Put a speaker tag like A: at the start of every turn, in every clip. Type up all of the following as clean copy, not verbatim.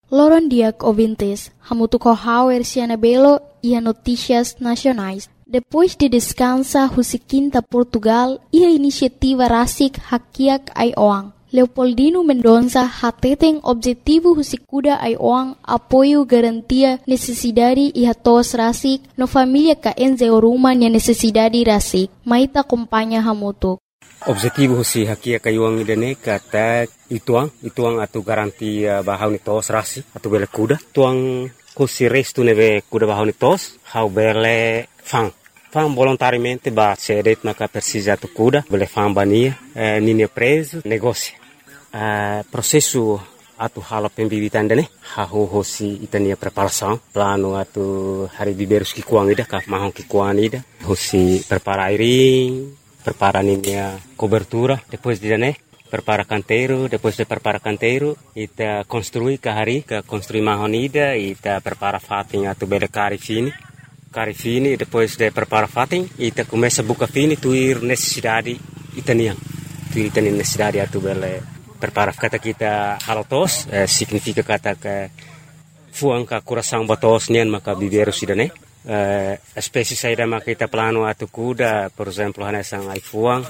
A: Loron diak ouvintes, hamutuco hauer Cianabelo e a notícias nacionais. Depois de descansa Husiquinta Portugal e a iniciativa Rasik Hakiak Aioang. Leopoldino Mendonça hateten objetivo Husikuda Aioang apoio garantia necessidade e hatos Rasik no família ka enze oruma nia necessidade Rasik. Maita acompanha hamutuk.
B: Objetivo husi hakia kayuang idane kata ituang atau garantia bahau ni tos rasi atau bele kuda tuang husi restu neve kuda bahau ni tos hau bele fang volontariamente ba cedet maka persija tu kuda bele fang bania nini preso negócio processo atau hala pembibitan dane hau husi itania preparação plano atau hari biberus ki kuang ida ka mahong ki kuang ida husi prepara airing prepara ninia cobertura, depois de né, prepara canteiro, depois de prepara canteiro, ita construir kahari, ka construir mahonida, ita prepara fating atau bele cari fini, depois de prepara fating, ita começa buka fini, tuir necessidade itaniang, tuir itani necessidade atau bele prepara kata kita halotos, significa kata ke fuang ka coração batos nian maka biberu sidane. Espécie saída maka kita plano atau kuda, por exemplo, hanesang ai fuang,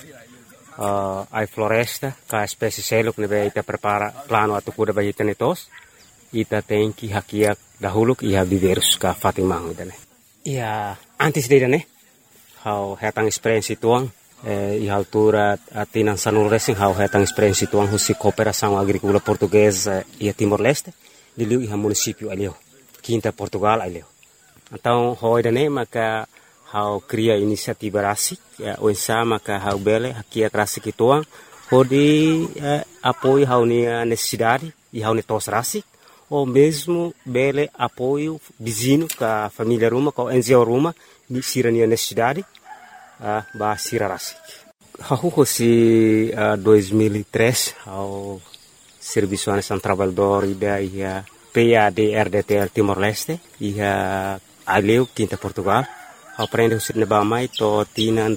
B: ai floresta, ka espécie seluk nebe ita prepara plano atau kuda bagi tenetos, ita tenki hakiak dahuluk iha biberus ka fatimang dane. Ia antes de dane, hau hetang experiência tuang, iha altura atinan sanul racing hau hetang experiência tuang husi cooperação agrícola portuguesa ia Timor-Leste, diliu iha município alio, Quinta Portugal alio. Então, hoje maka hau cria inisiativa rasik, onsa maka hau bele hakia rasik ituang, hodi apoio hau nia necessidade e hau netos rasik, ou mesmo bele apoio vizinho ka família ruma, ka NGO ruma, ni sira nia necessidade, ba sira rasik. Hau hosi 2003 hau Serviço Nacional Trabalhador ida ia PAD-RDTL Timor-Leste, ia aleu Quinta Portugal, aprende o cinema mais to tina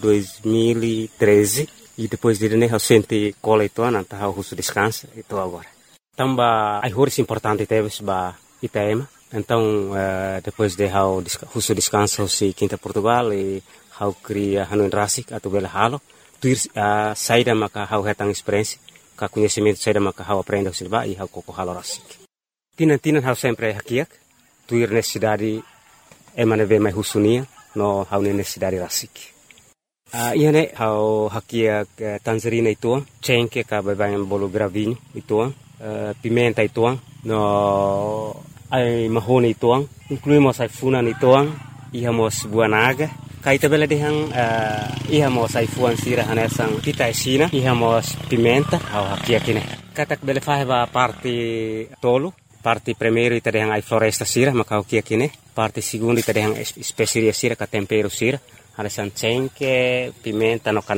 B: 2013 e depois de né o sente cola itu nanta o russo descansa itu agora. Tamba ai horas importante teve ba Itaema. Então depois de o russo descansa o Quinta Portugal e hau cria hanu rasik atau bela halo tuir saída maka hau hetang experiência ka conhecimento saída maka hau aprende o cinema e hau koko halo rasik. Tinan hau sempre hakiak tuir necessidade emane ve mai husunia no hau necessidade rasik. Iane hau hakia tangerina ituang, cengke ka babayan bolo gravinho ituang, pimenta ituang, no ai mahone ituang, incluímos ai funan ituang, ihamos buah naga, kaita bela dehang ihamos ai fuan sira hanesang pita esina, ihamos pimenta hau hakia kine. Katak bela faheba parte tolo, parte primeiro ita dehang ai floresta sira maka hakia kine. Parte segundo ita dehang especiaria sira ka tempero sira, hanesan cengke, pimenta no